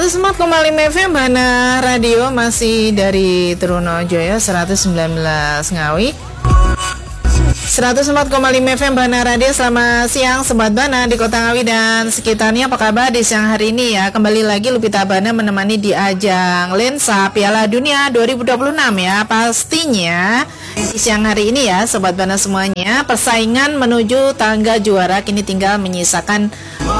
104,5 FM Bana Radio, masih dari Trunojoyo 119 Ngawi. 104,5 FM Bana Radio. Selamat siang Sobat Bana di Kota Ngawi dan sekitarnya. Apa kabar di siang hari ini ya? Kembali lagi Lupita Bana menemani di ajang Lensa Piala Dunia 2026 ya. Pastinya di siang hari ini ya Sobat Bana semuanya, persaingan menuju tangga juara kini tinggal menyisakan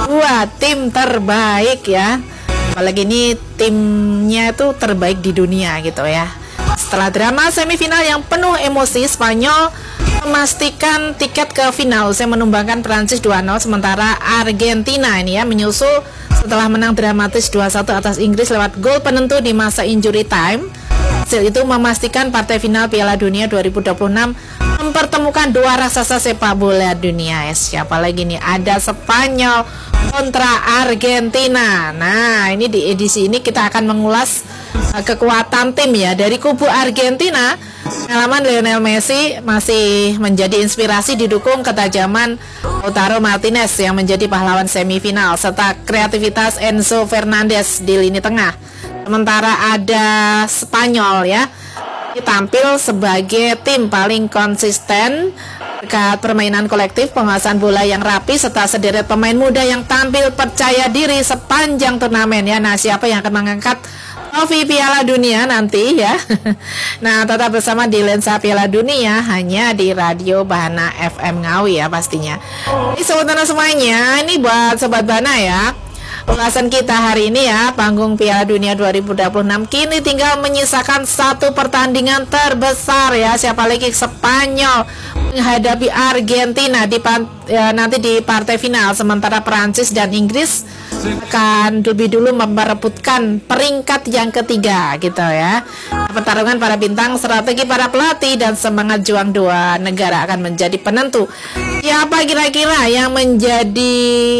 2 tim terbaik ya. Apalagi ini timnya itu terbaik di dunia gitu ya. Setelah drama semifinal yang penuh emosi, Spanyol memastikan tiket ke final usai menumbangkan Prancis 2-0, sementara Argentina ini ya menyusul setelah menang dramatis 2-1 atas Inggris lewat gol penentu di masa injury time. Hasil itu memastikan partai final Piala Dunia 2026 mempertemukan 2 raksasa sepak bola dunia. Siapa lagi nih? Ada Spanyol kontra Argentina. Nah, ini di edisi ini kita akan mengulas kekuatan tim ya. Dari kubu Argentina, pengalaman Lionel Messi masih menjadi inspirasi, didukung ketajaman Lautaro Martinez yang menjadi pahlawan semifinal serta kreativitas Enzo Fernandez di lini tengah. Sementara ada Spanyol ya, tampil sebagai tim paling konsisten berkat permainan kolektif, penguasaan bola yang rapi, serta sederet pemain muda yang tampil percaya diri sepanjang turnamen ya. Nah, siapa yang akan mengangkat trofi Piala Dunia nanti ya? Nah, tetap bersama di Lensa Piala Dunia hanya di Radio Bana FM Ngawi ya pastinya. Ini Sobat Bana semuanya, ini buat Sobat Bana ya. Ulasan kita hari ini ya, panggung Piala Dunia 2026 kini tinggal menyisakan 1 pertandingan terbesar ya. Siapa lagi? Spanyol menghadapi Argentina nanti di partai final, sementara Prancis dan Inggris akan lebih dulu memperebutkan peringkat yang ketiga gitu ya. Pertarungan para bintang, strategi para pelatih, dan semangat juang 2 negara akan menjadi penentu siapa kira-kira yang menjadi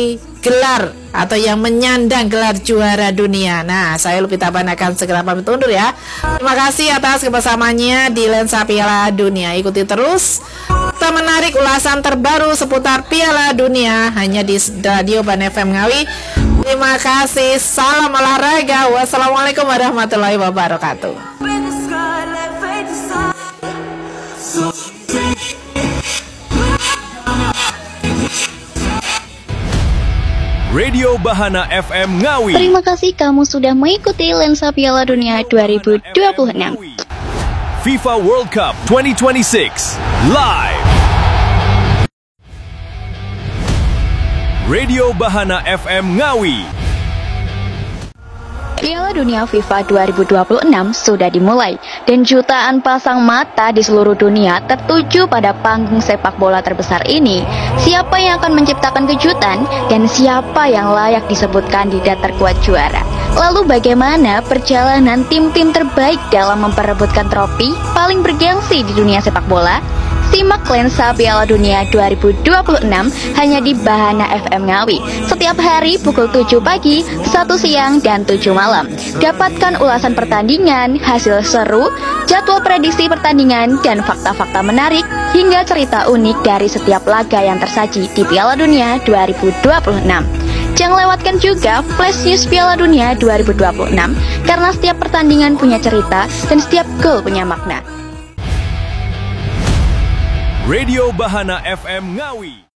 gelar atau yang menyandang gelar juara dunia. Nah, saya Lupita Bana akan segera pamit undur ya. Terima kasih atas kebersamaannya di Lensa Piala Dunia. Ikuti terus kita menarik ulasan terbaru seputar Piala Dunia hanya di Radio Bana FM Ngawi. Terima kasih. Salam olahraga. Wassalamualaikum warahmatullahi wabarakatuh. Radio Bahana FM Ngawi. Terima kasih kamu sudah mengikuti Lensa Piala Dunia 2026. FIFA World Cup 2026 live. Radio Bahana FM Ngawi. Piala Dunia FIFA 2026 sudah dimulai dan jutaan pasang mata di seluruh dunia tertuju pada panggung sepak bola terbesar ini. Siapa yang akan menciptakan kejutan dan siapa yang layak disebut kandidat terkuat juara? Lalu bagaimana perjalanan tim-tim terbaik dalam memperebutkan trofi paling bergengsi di dunia sepak bola? Simak Lensa Piala Dunia 2026 hanya di Bahana FM Ngawi setiap hari pukul 7 pagi, 1 siang, dan 7 malam. Dapatkan ulasan pertandingan, hasil seru, jadwal prediksi pertandingan, dan fakta-fakta menarik hingga cerita unik dari setiap laga yang tersaji di Piala Dunia 2026. Jangan lewatkan juga Flash News Piala Dunia 2026 karena setiap pertandingan punya cerita dan setiap gol punya makna. Radio Bahana FM Ngawi.